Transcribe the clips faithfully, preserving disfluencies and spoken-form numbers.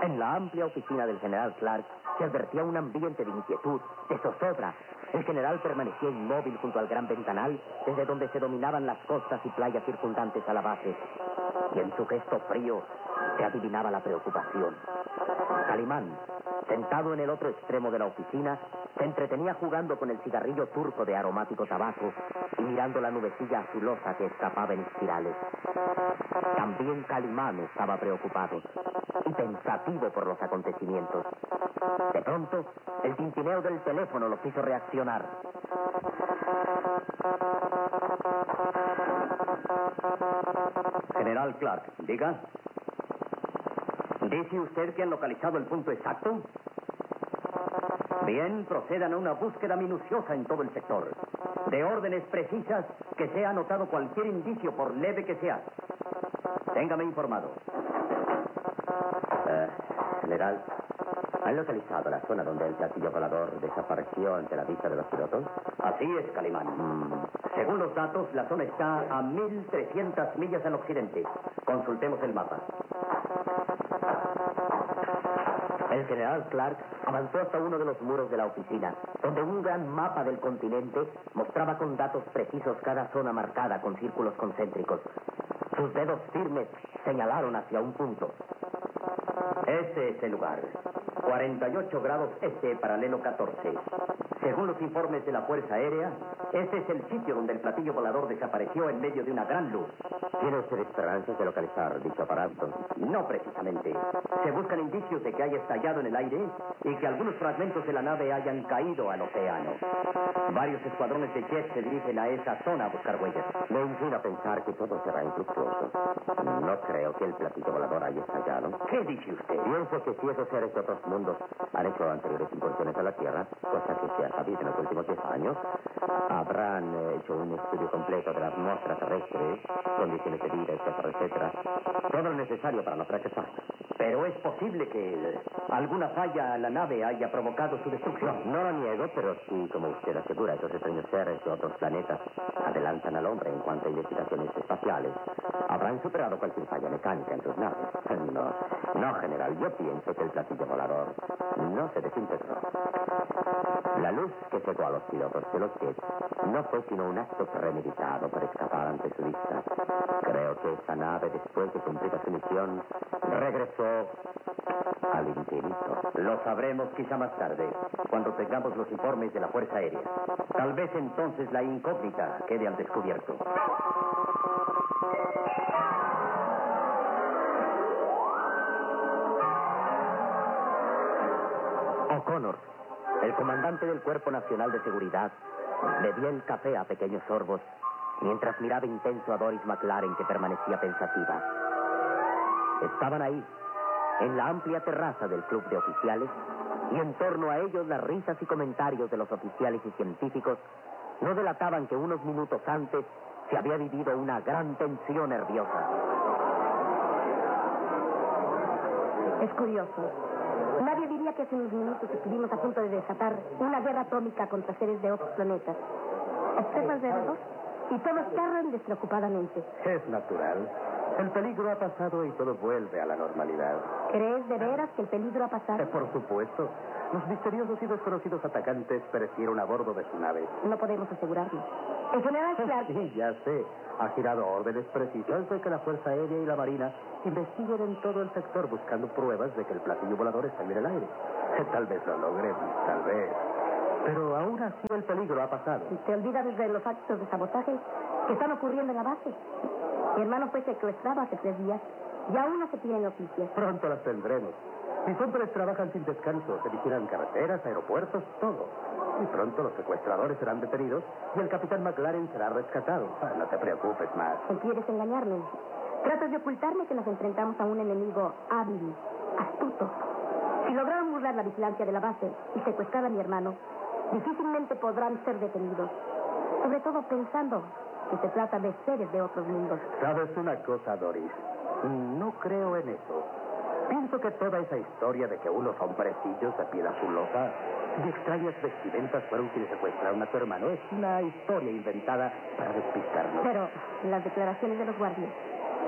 En la amplia oficina del general Clark se advertía un ambiente de inquietud, de zozobra. El general permanecía inmóvil junto al gran ventanal, desde donde se dominaban las costas y playas circundantes a la base. Y en su gesto frío se adivinaba la preocupación. Calimán, sentado en el otro extremo de la oficina, se entretenía jugando con el cigarrillo turco de aromático tabaco y mirando la nubecilla azulosa que escapaba en espirales. También Calimán estaba preocupado y pensativo por los acontecimientos. De pronto, el tintineo del teléfono los hizo reaccionar. General Clark, diga. ¿Dice usted que han localizado el punto exacto? Bien, procedan a una búsqueda minuciosa en todo el sector. De órdenes precisas, que sea anotado cualquier indicio, por leve que sea. Téngame informado. Uh, general, ¿han localizado la zona donde el platillo volador desapareció ante la vista de los pilotos? Así es, Calimán. Mm. Según los datos, la zona está a mil trescientas millas al occidente. Consultemos el mapa. El general Clark avanzó hasta uno de los muros de la oficina, donde un gran mapa del continente mostraba con datos precisos cada zona marcada con círculos concéntricos. Sus dedos firmes señalaron hacia un punto. Ese es el lugar. cuarenta y ocho grados este, paralelo catorce. Según los informes de la Fuerza Aérea, este es el sitio donde el platillo volador desapareció en medio de una gran luz. ¿Tiene usted esperanzas de localizar dicho aparato? No precisamente. Se buscan indicios de que haya estallado en el aire y que algunos fragmentos de la nave hayan caído al océano. Varios escuadrones de jets se dirigen a esa zona a buscar huellas. Me inclina a pensar que todo será infructuoso. No creo que el platillo volador haya estallado. ¿Qué dice usted? Pienso que si esos seres de otros mundos han hecho anteriores incursiones a la Tierra, cosa que se ha sabido en los últimos diez años, habrán hecho un estudio completo de la atmósfera terrestre, condiciones de vida, etcétera, etcétera. Todo lo necesario para no fracasar. Pero es posible que alguna falla a la nave haya provocado su destrucción. No, no lo niego, pero sí, como usted asegura, esos extraños seres de otros planetas adelantan al hombre en cuanto a investigaciones espaciales. Habrán superado cualquier falla mecánica en sus naves. No, no, general, yo pienso que el platillo volador no se desintegró. La luz que cegó a los pilotos de los jets no fue sino un acto premeditado para escapar ante su vista. Creo que esa nave, después de cumplida su misión, regresó al infinito. Lo sabremos quizá más tarde, cuando tengamos los informes de la Fuerza Aérea. Tal vez entonces la incógnita quede al descubierto. O'Connor, el comandante del Cuerpo Nacional de Seguridad, bebía el café a pequeños sorbos mientras miraba intenso a Doris McLaren, que permanecía pensativa. Estaban ahí, en la amplia terraza del club de oficiales, y en torno a ellos las risas y comentarios de los oficiales y científicos no delataban que unos minutos antes se había vivido una gran tensión nerviosa. Es curioso. Nadie diría que hace unos minutos estuvimos a punto de desatar una guerra atómica contra seres de otros planetas. Observa alrededor y todos cargan despreocupadamente. Es natural. El peligro ha pasado y todo vuelve a la normalidad. ¿Crees de veras que el peligro ha pasado? Eh, por supuesto. Los misteriosos y desconocidos atacantes perecieron a bordo de su nave. No podemos asegurarlo. El general Clark... Sí, ya sé. Ha girado órdenes precisas de que la Fuerza Aérea y la Marina investiguen en todo el sector buscando pruebas de que el platillo volador está en el aire. Eh, Tal vez lo logren, tal vez. Pero aún así el peligro ha pasado. ¿Te olvidas de los actos de sabotaje que están ocurriendo en la base? Mi hermano fue secuestrado hace tres días y aún no se tienen noticias. Pronto las tendremos. Mis hombres trabajan sin descanso, se vigilan carreteras, aeropuertos, todo. Y pronto los secuestradores serán detenidos y el capitán McLaren será rescatado. Ah, no te preocupes más. ¿Quieres engañarme? Tratas de ocultarme que nos enfrentamos a un enemigo hábil, astuto. Si lograron burlar la vigilancia de la base y secuestrar a mi hermano, difícilmente podrán ser detenidos. Sobre todo pensando que se trata de seres de otros mundos. ¿Sabes una cosa, Doris? No creo en eso. Pienso que toda esa historia de que unos hombrecillos de piel azulosa y extrañas vestimentas fueron quienes secuestraron a tu hermano es una historia inventada para despistarnos. Pero las declaraciones de los guardias, todos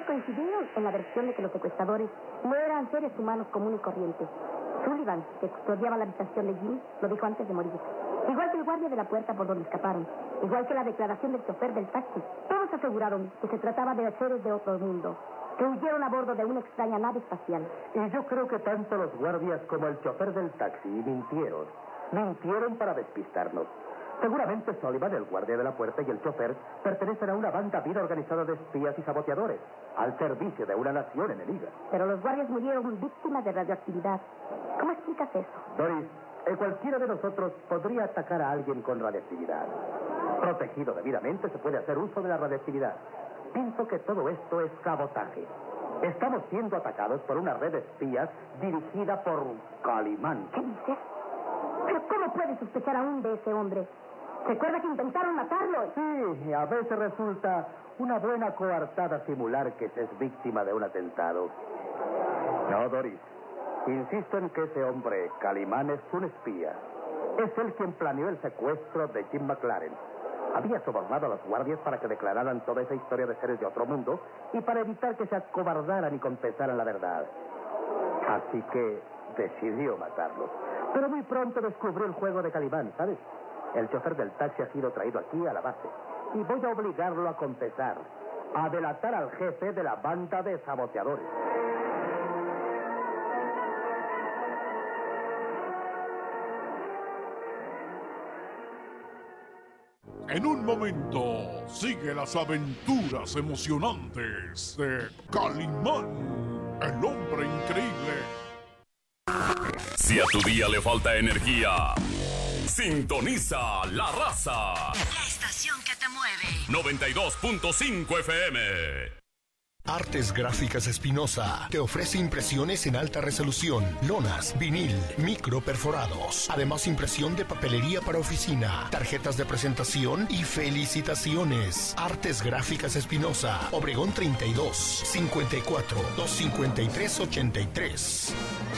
coincidieron en la versión de que los secuestradores no eran seres humanos comunes y corrientes. Sullivan, que custodiaba la habitación de Jim, lo dijo antes de morir. Igual que el guardia de la puerta por donde escaparon. Igual que la declaración del chofer del taxi. Todos aseguraron que se trataba de seres de otro mundo, que huyeron a bordo de una extraña nave espacial. Y yo creo que tanto los guardias como el chofer del taxi mintieron. Mintieron para despistarnos. Seguramente Sullivan, el guardia de la puerta, y el chofer pertenecen a una banda bien organizada de espías y saboteadores, al servicio de una nación enemiga. Pero los guardias murieron víctimas de radioactividad. ¿Cómo explicas eso? Doris, eh, cualquiera de nosotros podría atacar a alguien con radioactividad. Protegido debidamente, se puede hacer uso de la radioactividad. Pienso que todo esto es sabotaje. Estamos siendo atacados por una red de espías dirigida por Calimán. ¿Qué dices? ¿Pero cómo puedes sospechar aún de ese hombre? Recuerda que intentaron matarlo. Sí, a veces resulta una buena coartada simular que se es víctima de un atentado. No, Doris. Insisto en que ese hombre, Calimán, es un espía. Es él quien planeó el secuestro de Jim McLaren. Había sobornado a los guardias para que declararan toda esa historia de seres de otro mundo y para evitar que se acobardaran y confesaran la verdad. Así que decidió matarlos. Pero muy pronto descubrió el juego de Calimán, ¿sabes? El chofer del taxi ha sido traído aquí a la base. Y voy a obligarlo a confesar, a delatar al jefe de la banda de saboteadores. En un momento, sigue las aventuras emocionantes de Calimán, el hombre increíble. Si a tu día le falta energía, sintoniza La Raza. La estación que te mueve. noventa y dos punto cinco F M. Artes Gráficas Espinosa te ofrece impresiones en alta resolución, lonas, vinil, micro perforados, además impresión de papelería para oficina, tarjetas de presentación y felicitaciones. Artes Gráficas Espinosa, Obregón treinta y dos, cincuenta y cuatro, doscientos cincuenta y tres, ochenta y tres.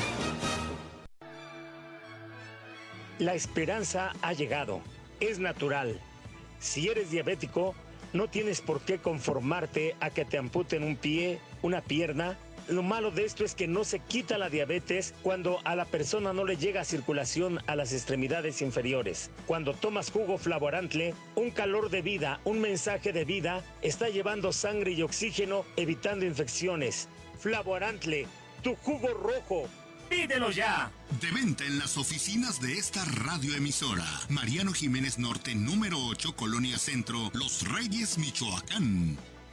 La esperanza ha llegado, es natural. Si eres diabético, no tienes por qué conformarte a que te amputen un pie, una pierna. Lo malo de esto es que no se quita la diabetes cuando a la persona no le llega circulación a las extremidades inferiores. Cuando tomas jugo Flavorantle, un calor de vida, un mensaje de vida, está llevando sangre y oxígeno, evitando infecciones. Flavorantle, tu jugo rojo. ¡Pídelo ya! De venta en las oficinas de esta radioemisora. Mariano Jiménez Norte, número ocho, Colonia Centro, Los Reyes, Michoacán.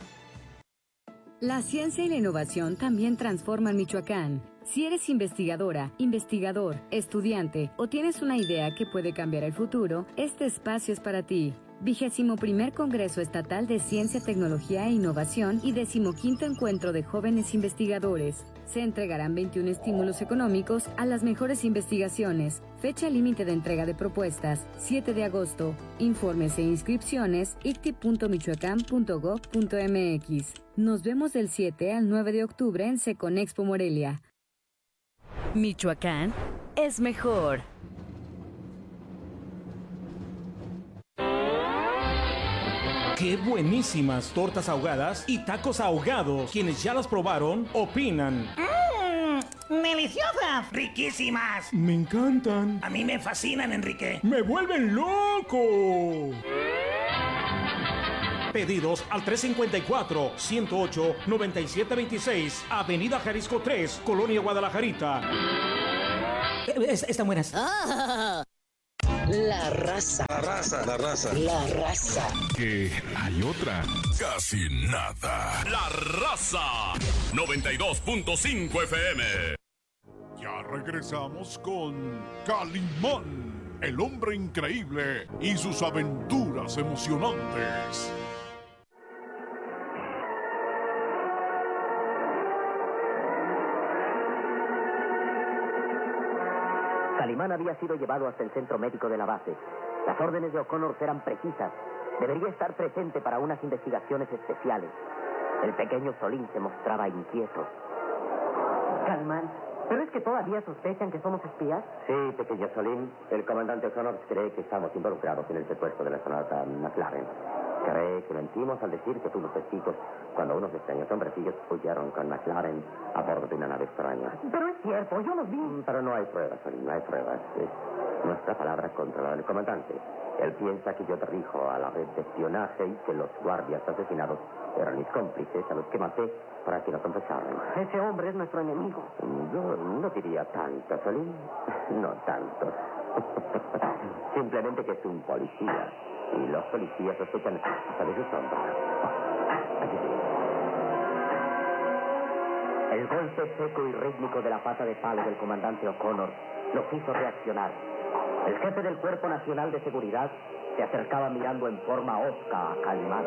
La ciencia y la innovación también transforman Michoacán. Si eres investigadora, investigador, estudiante o tienes una idea que puede cambiar el futuro, este espacio es para ti. Vigésimo primer Congreso Estatal de Ciencia, Tecnología e Innovación y decimoquinto Encuentro de Jóvenes Investigadores. Se entregarán veintiún estímulos económicos a las mejores investigaciones. Fecha límite de entrega de propuestas, siete de agosto. Informes e inscripciones, i c t i punto michoacán punto gob punto m x. Nos vemos del siete al nueve de octubre en Seconexpo Morelia. Michoacán es mejor. ¡Qué buenísimas tortas ahogadas y tacos ahogados! Quienes ya las probaron, opinan. ¡Mmm! ¡Deliciosas! ¡Riquísimas! Me encantan. A mí me fascinan, Enrique. ¡Me vuelven loco! Pedidos al tres cinco cuatro, ciento ocho, noventa y siete veintiséis, Avenida Jalisco tres, Colonia Guadalajarita. Están buenas. Ah. La raza. La raza. La raza. La raza. Que hay otra. Casi nada. La Raza. noventa y dos punto cinco F M. Ya regresamos con Calimán, el hombre increíble y sus aventuras emocionantes. Calimán había sido llevado hasta el centro médico de la base. Las órdenes de O'Connor eran precisas. Debería estar presente para unas investigaciones especiales. El pequeño Solín se mostraba inquieto. Calimán, ¿pero es que todavía sospechan que somos espías? Sí, pequeño Solín. El comandante O'Connor cree que estamos involucrados en el secuestro de la astronauta McLaren. ¿Cree que mentimos al decir que fuimos testigos cuando unos extraños hombrecillos huyeron con McLaren a bordo de una nave extraña? Pero es cierto, yo los vi. Mm, Pero no hay pruebas, Solín, no hay pruebas. Es nuestra palabra contra la del comandante. Él piensa que yo dirijo a la red de espionaje y que los guardias asesinados eran mis cómplices a los que maté para que no confesaran. Ese hombre es nuestro enemigo. Yo no diría tanto, Solín. No tanto. Simplemente que es un policía. Y los policías sospechan hasta de su sombra. Aquí sí. El golpe seco y rítmico de la pata de palo del comandante O'Connor los hizo reaccionar. El jefe del Cuerpo Nacional de Seguridad se acercaba mirando en forma hosca a Calimán.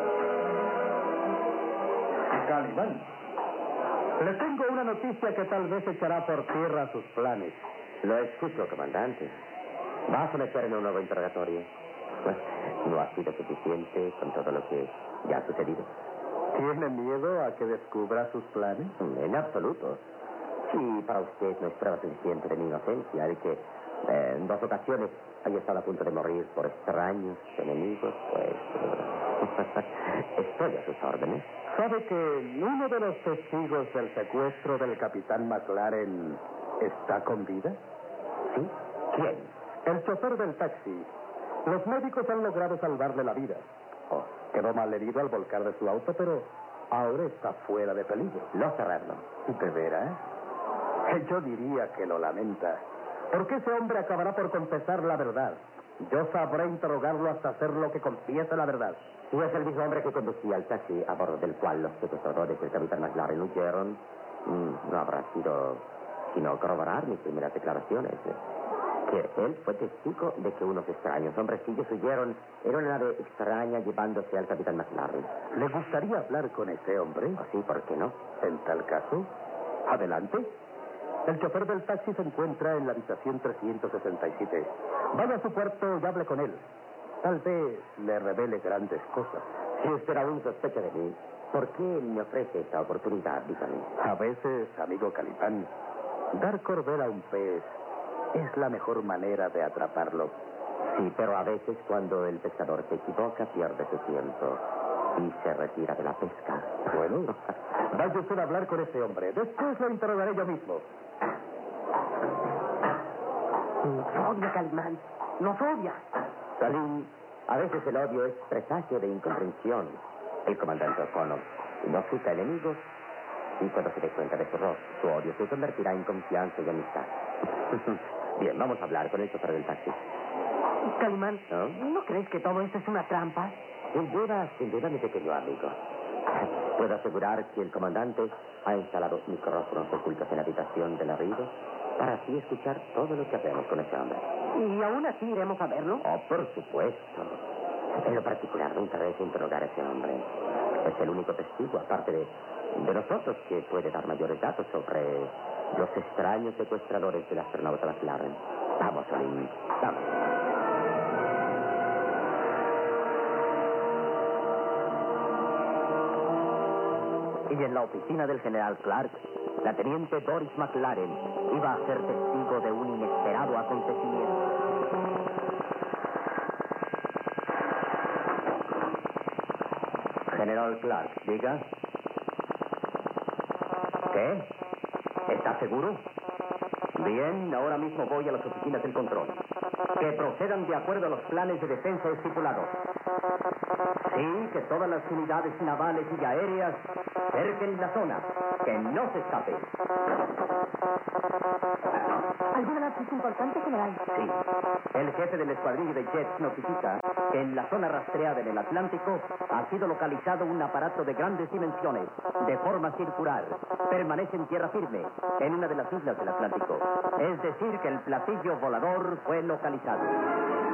Calimán, le tengo una noticia que tal vez echará por tierra sus planes. Lo escucho, comandante. ¿Va a someter en un nuevo interrogatorio? ¿No ha sido suficiente con todo lo que ya ha sucedido? ¿Tiene miedo a que descubra sus planes? En absoluto. Si para usted no es prueba suficiente de mi inocencia, de que eh, en dos ocasiones haya estado a punto de morir por extraños enemigos, pues eh, estoy a sus órdenes. ¿Sabe que uno de los testigos del secuestro del capitán McLaren está con vida? ¿Sí? ¿Quién? El chofer del taxi. Los médicos han logrado salvarle la vida. Oh, quedó mal herido al volcar de su auto, pero ahora está fuera de peligro. No cerrarlo. ¿De veras? Yo diría que lo lamenta, porque ese hombre acabará por confesar la verdad. Yo sabré interrogarlo hasta hacer lo que confiese la verdad. Si es el mismo hombre que conducía el taxi a bordo del cual los secuestradores del capitán McLaren huyeron, no habrá sido sino corroborar mis primeras declaraciones. Que él fue testigo de que unos extraños hombrecillos huyeron en una nave extraña llevándose al capitán McLaren. ¿Le gustaría hablar con ese hombre? ¿Así? ¿Por qué no? En tal caso, adelante. El chofer del taxi se encuentra en la habitación trescientos sesenta y siete. Vaya a su cuarto y hable con él. Tal vez le revele grandes cosas. Si usted aún sospecha de mí, ¿por qué me ofrece esta oportunidad? Dígame. A veces, amigo Calimán, dar cordel a un pez es la mejor manera de atraparlo. Sí, pero a veces cuando el pescador se equivoca, pierde su tiempo y se retira de la pesca. Bueno, vaya usted a hablar con ese hombre. Después lo interrogaré yo mismo. Nos odia, Calimán. Nos odia. Salim, a veces el odio es presagio de incomprensión. El comandante O'Connor no cita enemigos y cuando se dé cuenta de su error, su odio se convertirá en confianza y amistad. Bien, vamos a hablar con el chofer del taxi. Calimán, ¿no? ¿no crees que todo esto es una trampa? Sin duda, sin duda, mi pequeño amigo. Puedo asegurar que el comandante ha instalado micrófonos ocultos en la habitación del arribo para así escuchar todo lo que hacemos con ese hombre. ¿Y aún así iremos a verlo? Oh, por supuesto. En lo particular, me interesa interrogar a ese hombre. Es el único testigo, aparte de, de nosotros, que puede dar mayores datos sobre los extraños secuestradores del astronauta McLaren. Vamos, Salim, vamos. Y en la oficina del general Clark, la teniente Doris McLaren iba a ser testigo de un inesperado acontecimiento. General Clark, diga. ¿Qué? ¿Está seguro? Bien, ahora mismo voy a las oficinas del control. Que procedan de acuerdo a los planes de defensa estipulados. Sí, que todas las unidades navales y aéreas cerquen la zona. Que no se escape. ¿Alguna noticia importante, general? Sí. El jefe del escuadrillo de jets notifica que en la zona rastreada en el Atlántico ha sido localizado un aparato de grandes dimensiones, de forma circular. Permanece en tierra firme, en una de las islas del Atlántico. Es decir, que el platillo volador fue localizado.